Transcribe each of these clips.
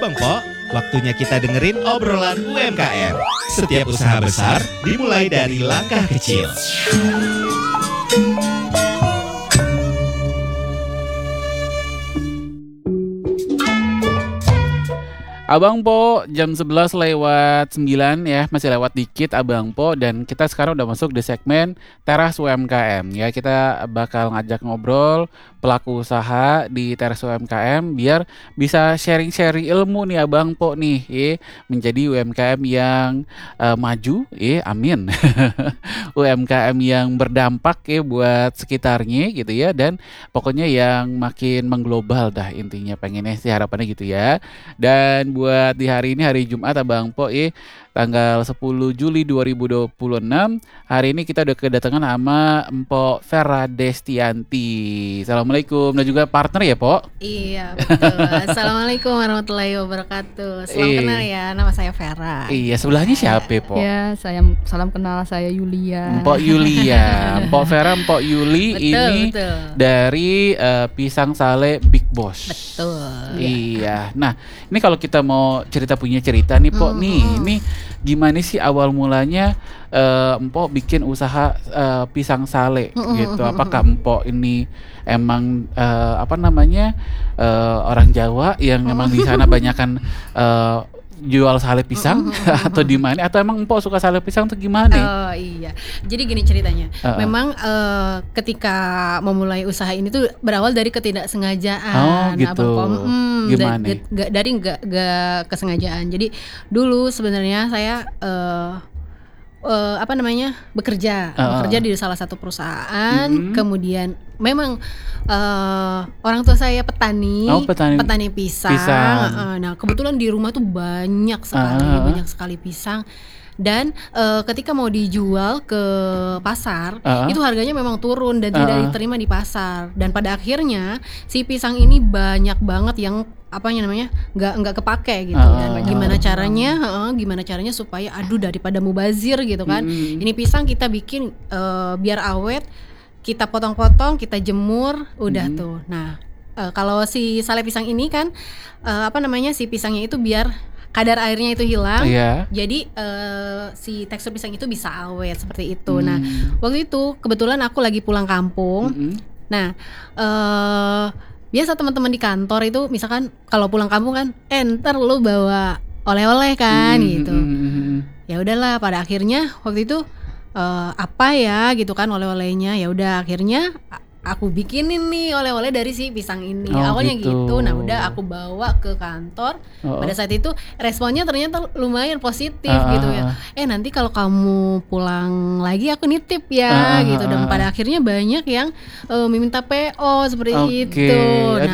dong, Pok. Waktunya kita dengerin obrolan UMKM. Setiap usaha besar dimulai dari langkah kecil. Abang Po, jam 11 lewat 9 ya, masih lewat dikit Abang Po. Dan kita sekarang udah masuk di segmen Teras UMKM ya. Kita bakal ngajak ngobrol pelaku usaha di Teras UMKM biar bisa sharing-sharing ilmu nih Abang Po nih menjadi UMKM yang maju amin. UMKM yang berdampak buat sekitarnya gitu ya. Dan pokoknya yang makin mengglobal dah intinya, pengennya sih harapannya gitu ya. Dan buat di hari ini, hari Jumat Abang Po, tanggal 10 Juli 2026. Hari ini kita udah kedatangan sama Mpok Vera Destianti. Assalamualaikum. Dan juga partner ya, Pok? Iya, betul. Assalamualaikum warahmatullahi wabarakatuh. Salam kenal ya, nama saya Vera. Iya, sebelahnya siapa, Pok? Ya, salam kenal, saya Yulia. Mpok Yulia. Mpok Vera, Mpok Yuli. Betul. Dari Pisang Sale Big Boss. Betul. Iya. Nah, ini kalau kita mau punya cerita nih, Pok. Ini gimana sih awal mulanya Mpok bikin usaha pisang sale gitu? Apakah Mpok ini emang orang Jawa yang memang di sana banyakan jual sale pisang atau di mana? Atau emang Mpok suka sale pisang atau gimana? Oh iya, jadi gini ceritanya. Memang ketika memulai usaha ini tuh berawal dari ketidaksengajaan. Oh gitu. Gimana? Dari nggak kesengajaan. Jadi dulu sebenarnya saya bekerja di salah satu perusahaan. Kemudian memang orang tua saya petani pisang. Nah kebetulan di rumah tuh banyak sekali pisang. Dan ketika mau dijual ke pasar, itu harganya memang turun dan tidak diterima di pasar. Dan pada akhirnya si pisang ini banyak banget yang nggak kepake gitu. Dan gimana caranya supaya daripada mubazir gitu kan. Ini pisang kita bikin biar awet, kita potong-potong, kita jemur, udah tuh. Nah kalau si sale pisang ini kan si pisangnya itu biar kadar airnya itu hilang, jadi si tekstur pisang itu bisa awet seperti itu. Nah waktu itu kebetulan aku lagi pulang kampung. Nah biasa teman-teman di kantor itu misalkan kalau pulang kampung kan, ntar lu bawa oleh-oleh kan gitu. Ya udahlah, pada akhirnya waktu itu apa ya gitu kan oleh-olehnya. Ya udah akhirnya aku bikinin nih oleh-oleh dari si pisang ini. Awalnya gitu. Nah udah aku bawa ke kantor. Pada saat itu responnya ternyata lumayan positif gitu ya. Nanti kalau kamu pulang lagi aku nitip ya gitu. Dan pada akhirnya banyak yang meminta PO seperti itu. Nah,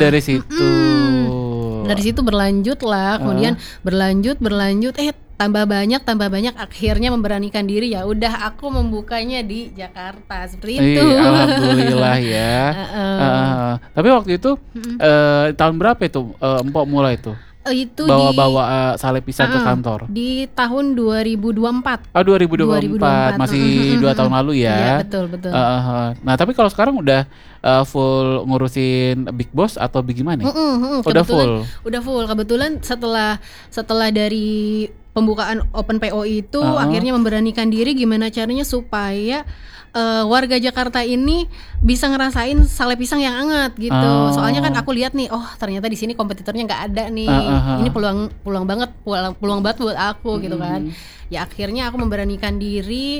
dari situ berlanjut lah. Kemudian berlanjut tambah banyak, akhirnya memberanikan diri, ya udah aku membukanya di Jakarta seperti itu. Alhamdulillah ya. Tapi waktu itu tahun berapa itu Mpok mulai tuh? Itu bawa sale pisang ke kantor di tahun 2024. 2024 masih 2 tahun lalu ya. Iya, betul. Nah tapi kalau sekarang udah full ngurusin Big Boss atau bagaimana? Udah full. Kebetulan setelah dari pembukaan Open PO itu akhirnya memberanikan diri gimana caranya supaya warga Jakarta ini bisa ngerasain sale pisang yang hangat gitu. Soalnya kan aku lihat nih, ternyata di sini kompetitornya nggak ada nih. Ini peluang banget buat aku gitu kan. Ya akhirnya aku memberanikan diri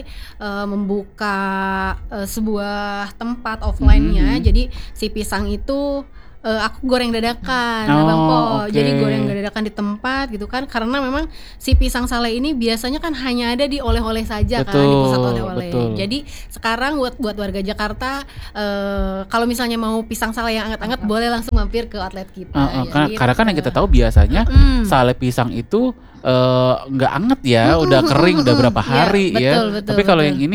membuka sebuah tempat offline-nya. Jadi si pisang itu aku goreng dadakan, Abang Po. Jadi goreng dadakan di tempat gitu kan, karena memang si pisang sale ini biasanya kan hanya ada di oleh-oleh saja kan, di pusat oleh-oleh. Jadi sekarang buat warga Jakarta, kalau misalnya mau pisang sale yang hangat-hangat boleh langsung mampir ke outlet kita. Karena kan yang kita tahu biasanya sale pisang itu nggak anget ya, udah kering udah berapa hari ya. Tapi kalau yang ini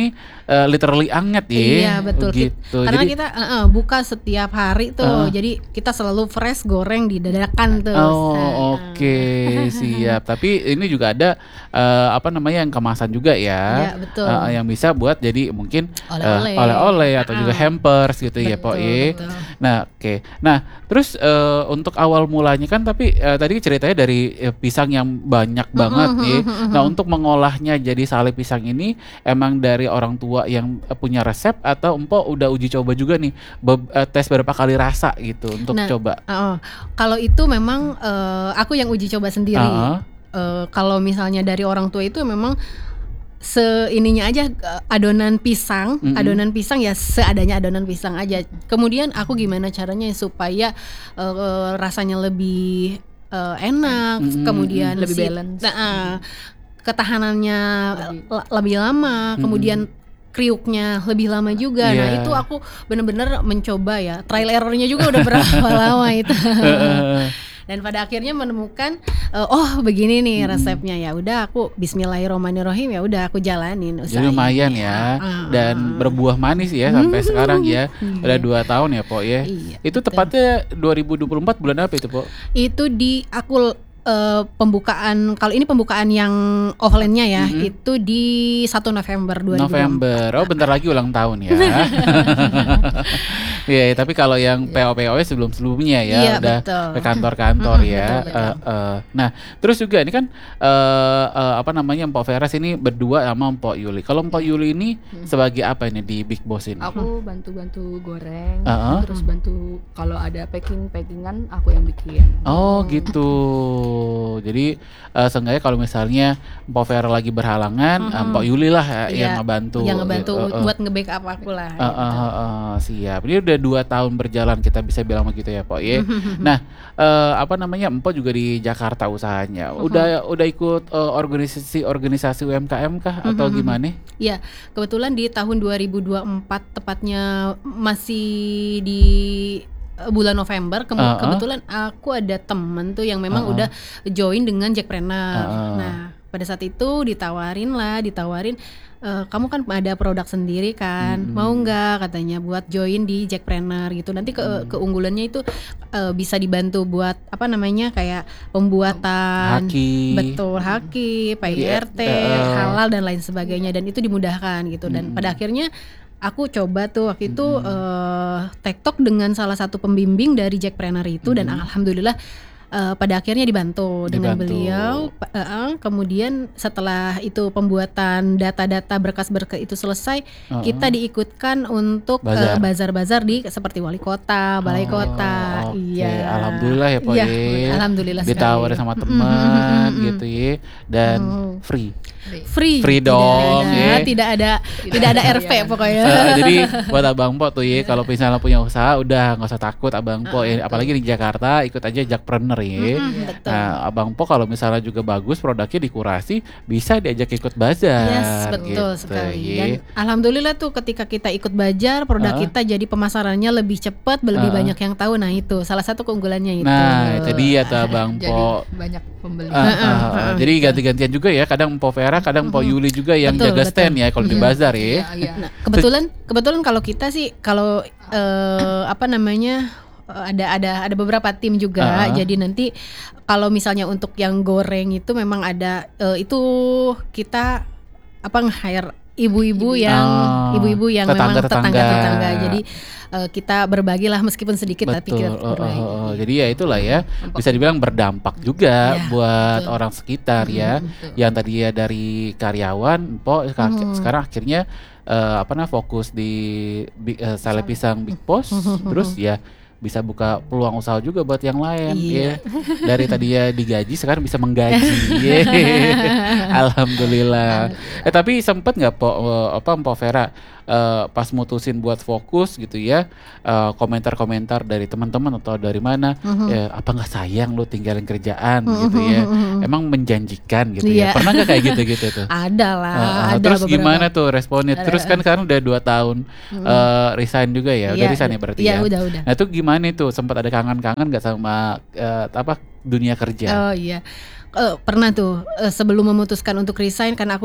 literally anget ya. Iya betul. Gitu. Karena jadi, kita buka setiap hari tuh, jadi kita selalu fresh goreng di dadakan tuh. Oke, siap. Tapi ini juga ada yang kemasan juga ya. Iya betul. Yang bisa buat jadi mungkin oleh-oleh atau juga hampers gitu ya, Pok. Nah, oke. Nah, terus untuk awal mulanya kan tapi tadi ceritanya dari pisang yang banyak banget nih. Nah, untuk mengolahnya jadi sale pisang ini emang dari orang tua yang punya resep atau Empok udah uji coba juga nih tes beberapa kali rasa gitu untuk coba. Kalau itu memang aku yang uji coba sendiri. Kalau misalnya dari orang tua itu memang seininya aja adonan pisang ya seadanya adonan pisang aja. Kemudian aku gimana caranya supaya rasanya lebih enak, kemudian lebih balance. Ketahanannya lebih lama, kemudian kriuknya lebih lama juga. Nah itu aku benar-benar mencoba ya, trial errornya juga udah berapa lama itu. Dan pada akhirnya menemukan begini nih resepnya. Ya udah aku bismillahirrahmanirrahim, ya udah aku jalanin usaha. Jadi lumayan ya. Dan berbuah manis ya sampai sekarang ya. Udah 2 tahun ya, Pok ya. Iya, itu tepatnya 2024 bulan apa itu, Pok? Itu di aku pembukaan, kalau ini pembukaan yang offline-nya ya, itu di 1 November 2024. November. Oh, bentar lagi ulang tahun ya. Iya, tapi kalau yang PO-PO sebelum-sebelumnya ya udah betul. ke kantor-kantor ya. Betul. Nah, terus juga ini kan Mpok Veras ini berdua sama Mpok Yuli. Kalau Mpok Yuli ini sebagai apa ini di Big Boss ini? Aku bantu-bantu goreng, terus bantu kalau ada packing-packingan aku yang bikin. Oh, gitu. Jadi seenggaknya kalau misalnya Mpok Vera lagi berhalangan, Mpok Yuli lah yang ngebantu. Yang ngebantu buat nge-backup aku lah. Siap. Ini udah 2 tahun berjalan, kita bisa bilang begitu ya, Pok ya. Nah, Mpok juga di Jakarta usahanya. Udah ikut organisasi UMKM kah atau gimana? Iya, kebetulan di tahun 2024 tepatnya masih di bulan November kebetulan aku ada temen tuh yang memang udah join dengan Jackpreneur. Nah pada saat itu ditawarin kamu kan ada produk sendiri kan, mau nggak katanya buat join di Jackpreneur gitu. Nanti keunggulannya itu bisa dibantu buat kayak pembuatan haki, PIRT, halal dan lain sebagainya, dan itu dimudahkan gitu. Dan pada akhirnya aku coba tuh waktu itu TikTok dengan salah satu pembimbing dari Jackpreneur itu, dan alhamdulillah pada akhirnya dibantu dengan beliau. Kemudian setelah itu pembuatan data-data berkas-berkas itu selesai, kita diikutkan untuk bazar-bazar di seperti wali kota, balai kota. Iya. Alhamdulillah ya, Pak. Alhamdulillah ditawarin sama teman gitu ya, dan free dong. Tidak ada RP pokoknya. Jadi buat Abang Po tuh ya, kalau misalnya punya usaha udah nggak usah takut Abang Po apalagi di Jakarta, ikut aja Jackpreneur ya. Nah, Abang Po kalau misalnya juga bagus produknya dikurasi, bisa diajak ikut bazar. Yes, betul gitu, sekali. Dan alhamdulillah tuh ketika kita ikut bazar, produk kita jadi pemasarannya lebih cepat, lebih banyak yang tahu. Nah itu salah satu keunggulannya itu. Nah itu dia tuh Abang Po. Jadi banyak pembeli. Jadi ganti-gantian juga ya, kadang Mpok Vera, kadang Mpok Yuli juga yang jaga stand ya kalau di bazar ya. Nah, kebetulan kalau kita sih kalau ada beberapa tim juga. Jadi nanti kalau misalnya untuk yang goreng itu memang ada itu kita nge-hire ibu-ibu yang memang tetangga. Jadi kita berbagilah meskipun sedikit. Betul. Tapi kita berbagi. Jadi ya itulah ya, bisa dibilang berdampak juga buat orang sekitar ya. Yang tadi ya dari karyawan Mpok sekarang akhirnya fokus di sale pisang Big Boss. Terus ya bisa buka peluang usaha juga buat yang lain ya. Dari tadi ya digaji, sekarang bisa menggaji. Alhamdulillah. Tapi sempet nggak Mpok Vera pas mutusin buat fokus gitu ya, komentar-komentar dari teman-teman atau dari mana, apa nggak sayang lu tinggalin kerjaan gitu ya, emang menjanjikan gitu ya, pernah nggak kayak gitu tuh? Ada lah. Terus beberapa. Gimana tuh responnya? Terus kan sekarang udah 2 tahun resign juga ya, udah resign ya berarti ya? Udah. Nah itu gimana tuh, sempat ada kangen-kangen nggak sama dunia kerja? Oh iya, pernah tuh sebelum memutuskan untuk resign, kan aku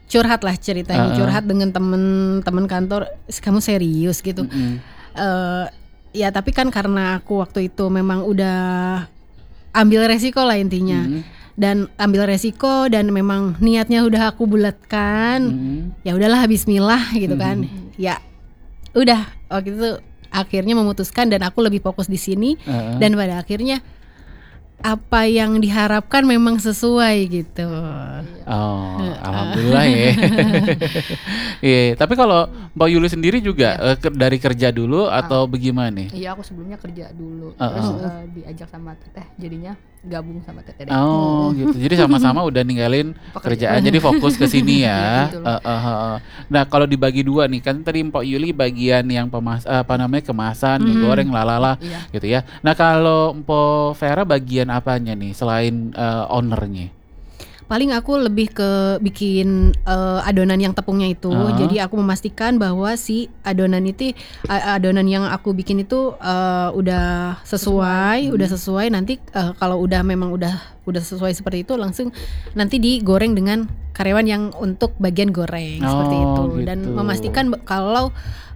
curhat lah ceritanya, curhat dengan temen kantor, kamu serius gitu. Ya tapi kan karena aku waktu itu memang udah ambil resiko lah intinya. Dan ambil resiko dan memang niatnya udah aku bulatkan. Ya udahlah bismillah gitu kan. Ya udah waktu itu akhirnya memutuskan dan aku lebih fokus di sini dan pada akhirnya apa yang diharapkan memang sesuai gitu. Alhamdulillah ya. Iya, tapi kalau Mbak Yuli sendiri juga dari kerja dulu atau bagaimana nih? Iya, aku sebelumnya kerja dulu, terus diajak sama Teteh, jadinya gabung sama Teteh deh. Gitu. Jadi sama-sama udah ninggalin kerjaan, jadi fokus ke sini ya. Nah, kalau dibagi dua nih, kan tadi Mbak Yuli bagian yang kemasan, goreng, lalala, gitu ya. Nah, kalau Mbak Vera bagian apanya nih selain ownernya? Paling aku lebih ke bikin adonan yang tepungnya itu. Jadi aku memastikan bahwa si adonan yang aku bikin itu udah sesuai. Nanti kalau udah memang udah sesuai seperti itu, langsung nanti digoreng dengan karyawan yang untuk bagian goreng seperti itu. Gitu. Dan memastikan kalau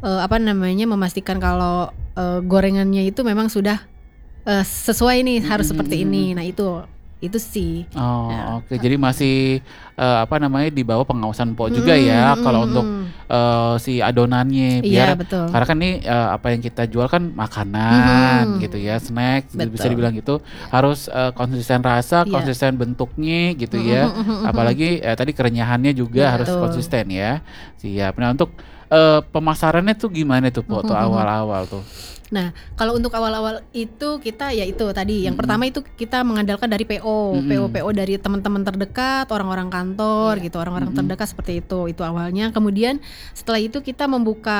gorengannya itu memang sudah sesuai nih, harus seperti ini. Nah itu sih. Oke. Jadi masih di bawah pengawasan Po juga ya kalau untuk si adonannya biar betul. Karena kan nih apa yang kita jual kan makanan gitu ya, snack bisa dibilang gitu, harus konsisten rasa, konsisten bentuknya gitu ya. Apalagi tadi kerenyahannya juga harus konsisten ya. Siap. Nah, untuk pemasarannya tuh gimana tuh Po tuh awal-awal tuh? Nah, kalau untuk awal-awal itu kita ya itu tadi yang pertama itu kita mengandalkan dari PO dari teman-teman terdekat, orang-orang kantor gitu, orang-orang terdekat seperti itu awalnya. Kemudian setelah itu kita membuka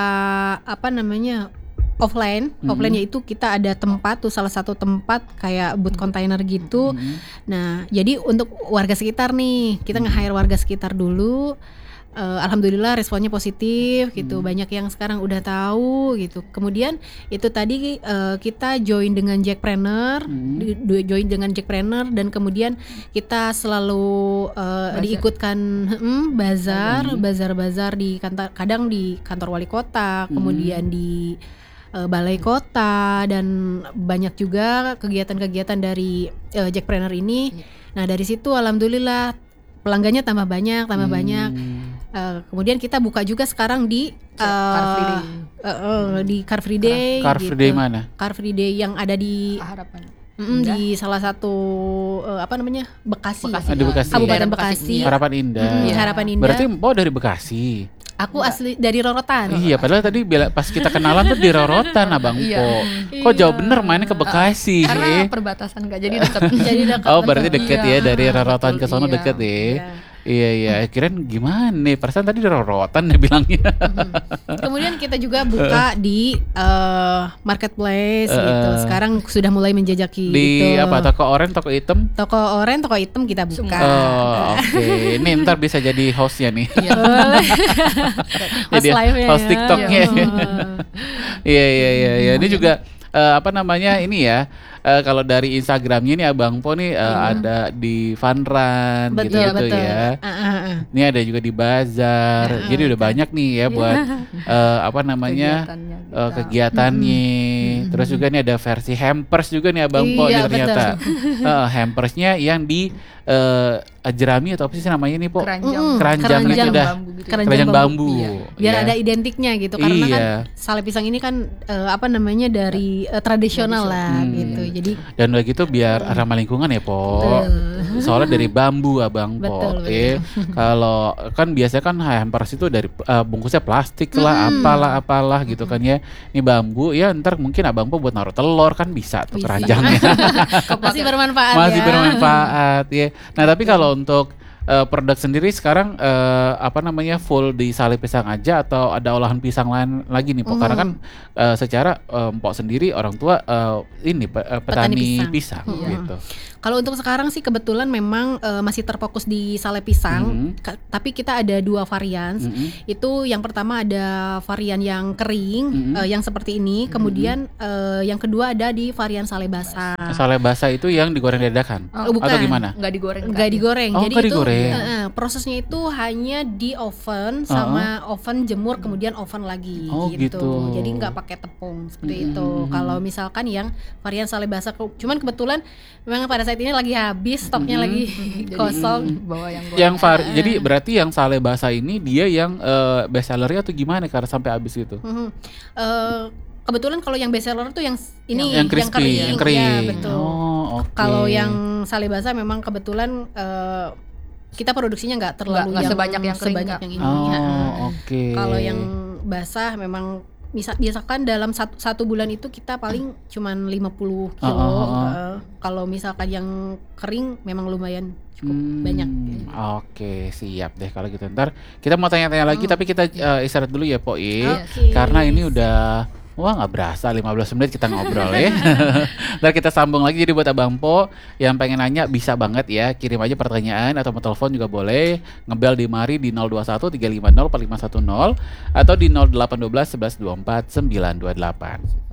offline yaitu kita ada tempat tuh, salah satu tempat kayak booth container gitu. Nah, jadi untuk warga sekitar nih, kita nge-hire warga sekitar dulu. Alhamdulillah responnya positif gitu, banyak yang sekarang udah tahu gitu. Kemudian itu tadi kita join dengan Jackpreneur, dan kemudian kita selalu diikutkan bazar di kantor, kadang di kantor wali kota, kemudian di balai kota, dan banyak juga kegiatan-kegiatan dari Jackpreneur ini. Nah dari situ alhamdulillah pelanggannya tambah banyak. Kemudian kita buka juga sekarang di di Car Free Day. Car Free Day mana? Car Free Day yang ada di Harapan. Di salah satu Bekasi. Kabupaten Bekasi. Harapan Indah. Harapan Indah. Berarti Mbak dari Bekasi. Aku asli dari Rorotan. Iya, padahal tadi pas kita kenalan tuh di Rorotan Abang Po. Kok jauh bener mainnya ke Bekasi? Karena perbatasan Kak, jadi dekat. Berarti deket ya, dari Rorotan ke sono deket ya. Iya, kirain gimana nih? Perasaan tadi di Rorotan dia bilangnya. Kemudian kita juga buka di marketplace gitu. Sekarang sudah mulai menjajaki di gitu. Toko oranye, toko hitam? Toko oranye, toko hitam kita buka. Oke. Ini ntar bisa jadi hostnya nih. Host live-nya. Host TikToknya. Iya. Ini juga ini ya. Kalau dari Instagramnya nih Abang Po nih ada di Funrun gitu ya. Ini ada juga di Bazar. Jadi udah banyak nih ya buat kegiatannya. Terus juga nih ada versi hampers juga nih Abang Po nih ternyata. Hampersnya yang di jerami atau apa sih namanya nih Po? Keranjang itu dah. Keranjang bambu. Biar ada identiknya gitu, karena kan sale pisang ini kan dari tradisional lah gitu. Jadi dan udah gitu biar ramah lingkungan ya Po. Soalnya dari bambu Abang Po. Kalau kan biasanya kan hampers itu dari bungkusnya plastik lah, apalah gitu kan ya. Ini bambu ya, ntar mungkin Abang Po buat naruh telur kan bisa tuh keranjangnya. Masih bermanfaat. Masih bermanfaat ya. Nah tapi kalau untuk produk sendiri sekarang full di sale pisang aja atau ada olahan pisang lain lagi nih Po? Karena kan secara Mpok sendiri orang tua petani pisang gitu. Kalau untuk sekarang sih kebetulan memang masih terfokus di sale pisang, tapi kita ada 2 varian. Itu yang pertama ada varian yang kering, yang seperti ini. Kemudian yang kedua ada di varian sale basah. Sale basah itu yang digoreng dadakan? Bukan. Atau gimana? Nggak digoreng. Oh, jadi itu prosesnya itu hanya di oven sama oven jemur kemudian oven lagi gitu. Jadi nggak pakai tepung seperti itu. Kalau misalkan yang varian sale basah, cuman kebetulan memang pada saat ini lagi habis, stoknya lagi kosong. Bawa Jadi berarti yang sale basah ini dia yang best sellernya atau gimana karena sampai habis gitu? Kebetulan kalau yang best seller tuh yang ini yang crispy, yang kering. Ya, betul. Oh, okay. Kalau yang sale basah memang kebetulan kita produksinya nggak terlalu nggak sebanyak yang kering, sebanyak yang ini. Oke. Kalau yang basah memang misalkan dalam satu bulan itu kita paling cuman 50 kilo. Kalau misalkan yang kering memang lumayan cukup banyak. Oke, siap deh kalau gitu. Ntar kita mau tanya-tanya lagi, tapi kita istirahat dulu ya, Poi. Karena ini udah nggak berasa 15 menit kita ngobrol ya. Ntar kita sambung lagi. Jadi buat Abang Po yang pengen nanya bisa banget ya, kirim aja pertanyaan atau mau telepon juga boleh. Ngebel di Mari di 021 350 4510 atau di 0812 11 24 928.